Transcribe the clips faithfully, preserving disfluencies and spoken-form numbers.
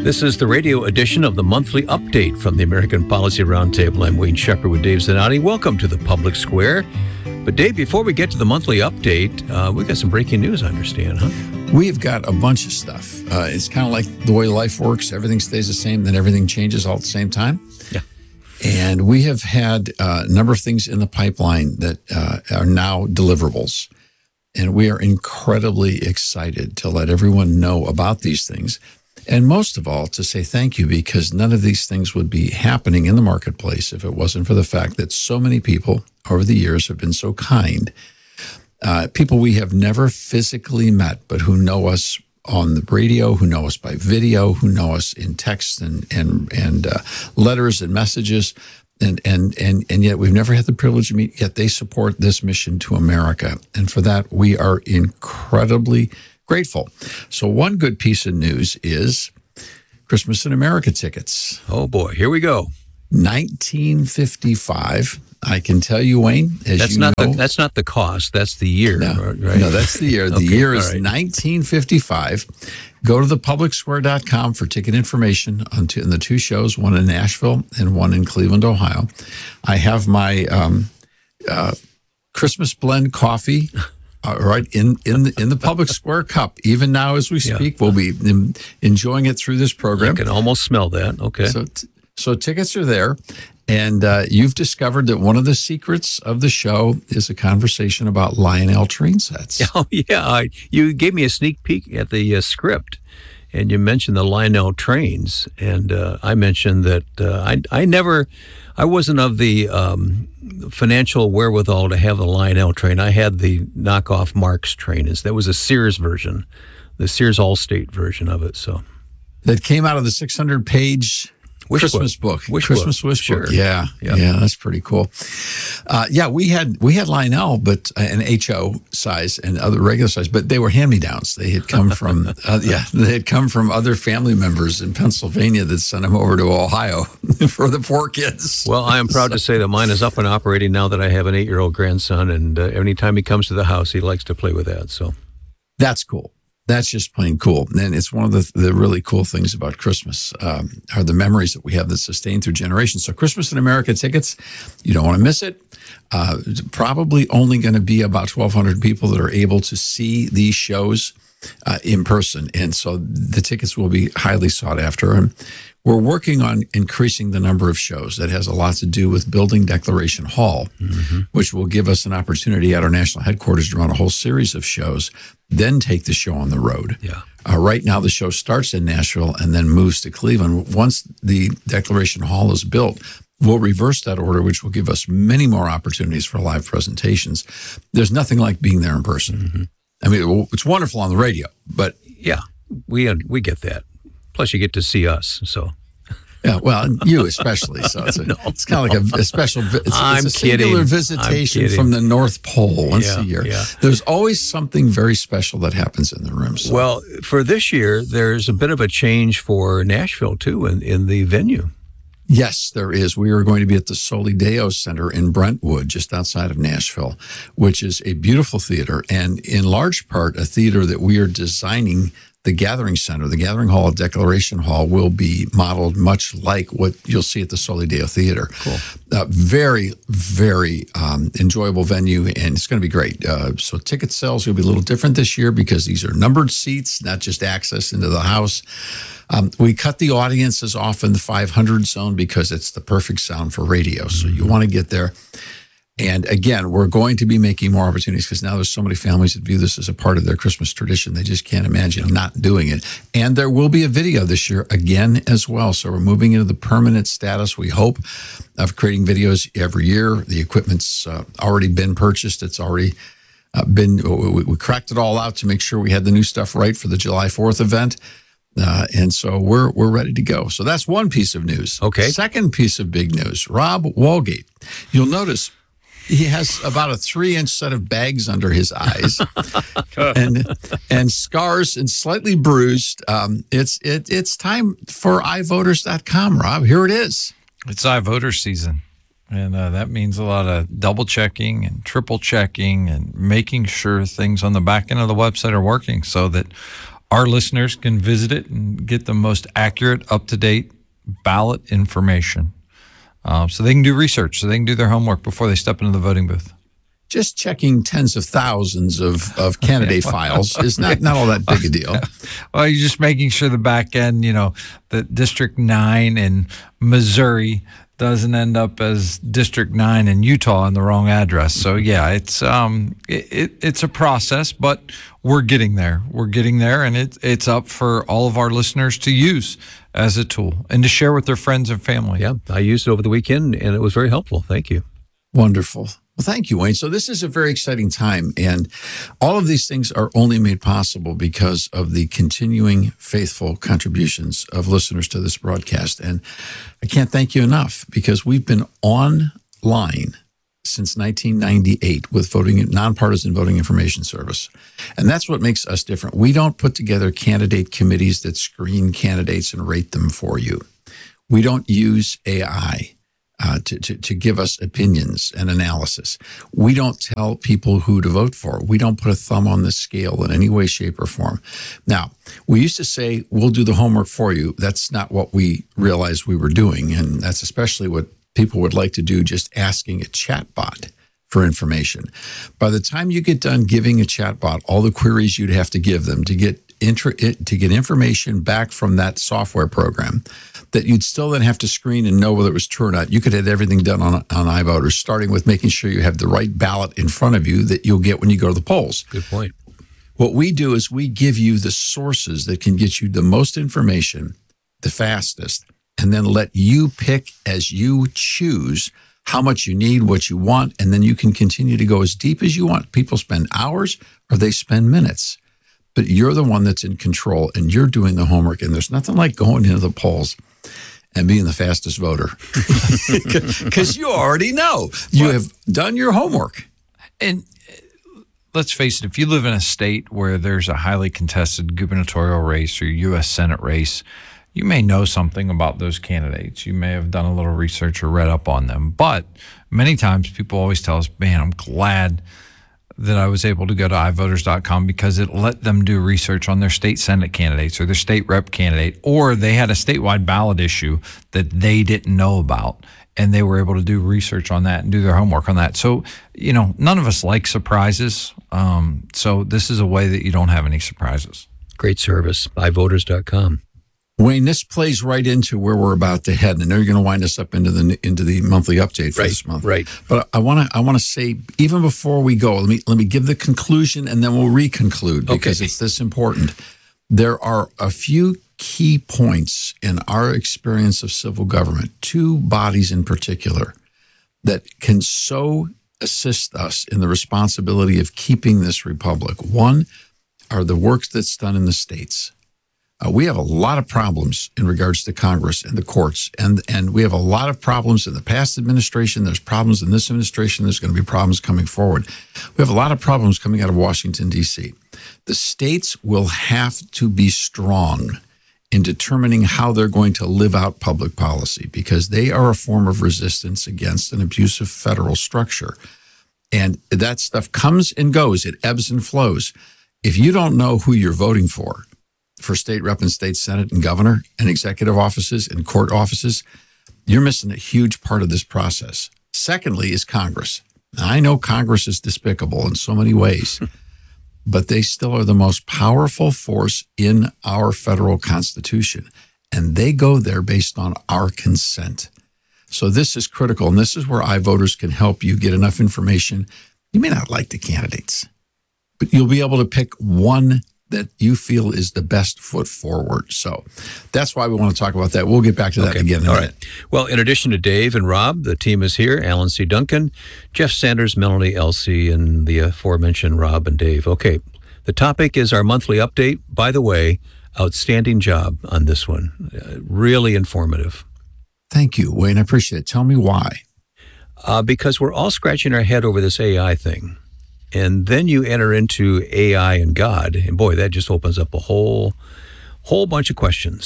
This is the radio edition of the monthly update from the American Policy Roundtable. I'm Wayne Shepherd with Dave Zanotti. Welcome to the Public Square. But Dave, before we get to the monthly update, uh, we've got some breaking news, I understand, huh? We've got a bunch of stuff. Uh, it's kind of like the way life works. Everything stays the same, then everything changes all at the same time. Yeah. And we have had uh, a number of things in the pipeline that uh, are now deliverables. And we are incredibly excited to let everyone know about these things. And most of all, to say thank you, because none of these things would be happening in the marketplace if it wasn't for the fact that so many people over the years have been so kind. Uh, people we have never physically met, but who know us on the radio, who know us by video, who know us in text and and and uh, letters and messages, and and and and yet we've never had the privilege to meet. Yet they support this mission to America, and for that we are incredibly grateful. So one good piece of news is Christmas in America tickets. Oh boy, here we go. nineteen fifty-five. I can tell you, Wayne, as that's you not know, the, that's not the cost. That's the year, no, right? No, that's the year. The Okay, year is all right. nineteen fifty-five. Go to the public square dot com for ticket information on two, in the two shows, one in Nashville and one in Cleveland, Ohio. I have my um, uh, Christmas blend coffee. Uh, right in in the, in the public square cup. Even now, as we speak, Yeah. we'll be in, enjoying it through this I program. can almost smell that. Okay. So, t- so tickets are there, and uh, you've discovered that one of the secrets of the show is a conversation about Lionel train sets. Oh, yeah. I, you gave me a sneak peek at the uh, script, and you mentioned the Lionel trains. And uh, I mentioned that uh, I, I never, I wasn't of the um, financial wherewithal to have the Lionel train. I had the knockoff Marx train. That was a Sears version, the Sears Allstate version of it. So That came out of the six hundred page Wish Christmas book. book. Wish Christmas book. wish Sure. book. Yeah, Yeah. yeah, that's pretty cool. Uh, yeah, we had we had Lionel, but uh, an H O size and other regular size, but they were hand-me-downs. They had come from uh, yeah, they had come from other family members in Pennsylvania that sent them over to Ohio for the poor kids. Well, I am proud to say that mine is up and operating now that I have an eight-year-old grandson, and uh, anytime he comes to the house, he likes to play with that. So That's cool. That's just plain cool. And it's one of the, the really cool things about Christmas um, are the memories that we have that sustain through generations. So Christmas in America tickets, you don't want to miss it. Uh, it's probably only going to be about twelve hundred people that are able to see these shows uh, in person. And so the tickets will be highly sought after. And we're working on increasing the number of shows. That has a lot to do with building Declaration Hall, mm-hmm. which will give us an opportunity at our national headquarters to run a whole series of shows, then take the show on the road. Yeah. Uh, right now, the show starts in Nashville and then moves to Cleveland. Once the Declaration Hall is built, we'll reverse that order, which will give us many more opportunities for live presentations. There's nothing like being there in person. Mm-hmm. I mean, it's wonderful on the radio, but yeah, we uh, we get that. Plus, you get to see us. So, yeah, well, you especially. So it's, a, no, it's kind of like a, a special. It's, I'm it's a singular kidding. visitation I'm kidding. from the North Pole once Yeah, a year. yeah. There's always something very special that happens in the room. So. Well, for this year, there's a bit of a change for Nashville too in, in the venue. Yes, there is. We are going to be at the Solideo Center in Brentwood, just outside of Nashville, which is a beautiful theater, and in large part a theater that we are designing. The Gathering Center, the Gathering Hall at Declaration Hall, will be modeled much like what you'll see at the Solideo Theater. Cool. Uh, very, very um, enjoyable venue, and it's going to be great. Uh, so ticket sales will be a little different this year because these are numbered seats, not just access into the house. Um, we cut the audiences off in the five hundred zone because it's the perfect sound for radio. So you want to get there. And again, we're going to be making more opportunities because now there's so many families that view this as a part of their Christmas tradition. They just can't imagine not doing it. And there will be a video this year again as well. So we're moving into the permanent status, we hope, of creating videos every year. The equipment's uh, already been purchased. It's already uh, been, we, we cracked it all out to make sure we had the new stuff right for the July fourth event. Uh, and so we're we're ready to go. So that's one piece of news. Okay. Second piece of big news, Rob Walgate. You'll notice he has about a three-inch set of bags under his eyes, and and scars and slightly bruised. Um, it's it it's time for i voters dot com. Rob, here it is. It's iVoter season, and uh, that means a lot of double checking and triple checking and making sure things on the back end of the website are working so that our listeners can visit it and get the most accurate, up-to-date ballot information. Um, so they can do research, so they can do their homework before they step into the voting booth. Just checking tens of thousands of, of candidate files is not, not all that big a deal. Well, you're just making sure the back end, you know, that District nine in Missouri doesn't end up as District nine in Utah in the wrong address. So, yeah, it's um, it, it, it's a process, but we're getting there. We're getting there, and it, it's up for all of our listeners to use as a tool and to share with their friends and family. Yeah, I used it over the weekend, and it was very helpful. Thank you. Wonderful. Well, thank you, Wayne. So this is a very exciting time, and all of these things are only made possible because of the continuing faithful contributions of listeners to this broadcast. And I can't thank you enough, because we've been online since nineteen ninety-eight with voting, nonpartisan voting information service. And that's what makes us different. We don't put together candidate committees that screen candidates and rate them for you. We don't use A I. Uh, to, to, to give us opinions and analysis. We don't tell people who to vote for. We don't put a thumb on the scale in any way, shape, or form. Now, we used to say, we'll do the homework for you. That's not what we realized we were doing, and that's especially what people would like to do, just asking a chatbot for information. By the time you get done giving a chatbot all the queries you'd have to give them to get inter- to get information back from that software program, that you'd still then have to screen and know whether it was true or not. You could have everything done on, on iVoters, starting with making sure you have the right ballot in front of you that you'll get when you go to the polls. Good point. What we do is we give you the sources that can get you the most information, the fastest, and then let you pick as you choose how much you need, what you want, and then you can continue to go as deep as you want. People spend hours or they spend minutes. But you're the one that's in control, and you're doing the homework, and there's nothing like going into the polls and being the fastest voter, because you already know. You have done your homework. And let's face it, if you live in a state where there's a highly contested gubernatorial race or U S Senate race, you may know something about those candidates. You may have done a little research or read up on them. But many times people always tell us, man, I'm glad that I was able to go to i voters dot com because it let them do research on their state Senate candidates or their state rep candidate, or they had a statewide ballot issue that they didn't know about, and they were able to do research on that and do their homework on that. So, you know, none of us like surprises. Um, so this is a way that you don't have any surprises. Great service, i voters dot com. Wayne, this plays right into where we're about to head, and I know you're going to wind us up into the into the monthly update for right, this month. Right. But I want to I want to say, even before we go, let me let me give the conclusion, and then we'll reconclude, because okay. it's this important. There are a few key points in our experience of civil government, two bodies in particular, that can so assist us in the responsibility of keeping this republic. One are the work that's done in the states. Uh, we have a lot of problems in regards to Congress and the courts, and and we have a lot of problems in the past administration. There's problems in this administration. There's going to be problems coming forward. We have a lot of problems coming out of Washington, D C. The states will have to be strong in determining how they're going to live out public policy, because they are a form of resistance against an abusive federal structure. And that stuff comes and goes. It ebbs and flows. If you don't know who you're voting for, for state rep and state senate and governor and executive offices and court offices, you're missing a huge part of this process. Secondly is Congress. Now, I know Congress is despicable in so many ways, but they still are the most powerful force in our federal Constitution, and they go there based on our consent. So this is critical, and this is where iVoters can help you get enough information. You may not like the candidates, but you'll be able to pick one that you feel is the best foot forward. So that's why we want to talk about that. We'll get back to that okay. again in a All minute. right. Well, in addition to Dave and Rob, the team is here. Alan C. Duncan, Jeff Sanders, Melanie Elsey, and the aforementioned Rob and Dave. Okay, the topic is our monthly update. By the way, outstanding job on this one. Uh, really informative. Thank you, Wayne. I appreciate it. Tell me why. Uh, because we're all scratching our head over this A I thing. And then you enter into A I and God, and boy, that just opens up a whole, whole bunch of questions.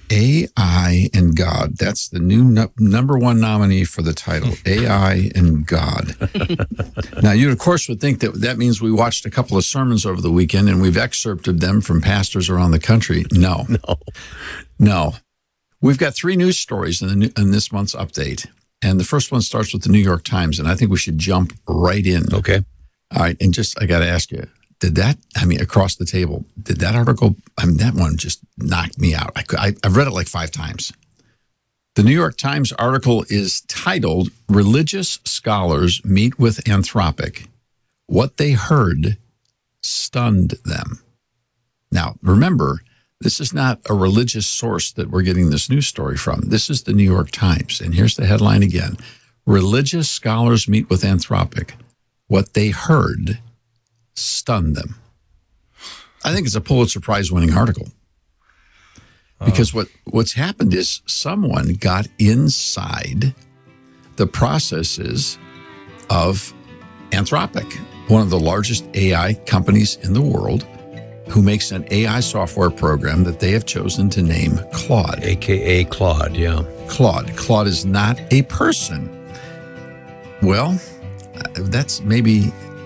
A I and God. That's the new nu- number one nominee for the title, A I and God. Now, you, of course, would think that that means we watched a couple of sermons over the weekend and we've excerpted them from pastors around the country. No. No. No. We've got three news stories in, the new, in this month's update. And the first one starts with the New York Times, and I think we should jump right in. Okay. All right. And just, I got to ask you, did that, I mean, across the table, did that article, I mean, that one just knocked me out. I, I, I've read it like five times. The New York Times article is titled, Religious Scholars Meet with Anthropic. What they heard stunned them. Now, remember, this is not a religious source that we're getting this news story from. This is the New York Times. And here's the headline again. Religious scholars meet with Anthropic. What they heard stunned them. I think it's a Pulitzer Prize winning article. Because what, what's happened is someone got inside the processes of Anthropic, one of the largest A I companies in the world, who makes an A I software program that they have chosen to name Claude. A K A Claude, yeah. Claude. Claude is not a person. Well, that's maybe